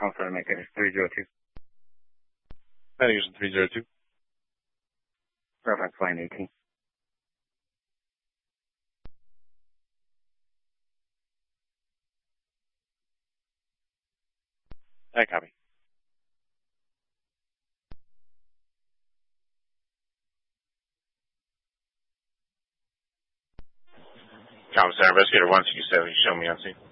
confirm it is 302. Navigation 302. Fairfax line 18. I copy. Commissar Investigator 167, show me on scene.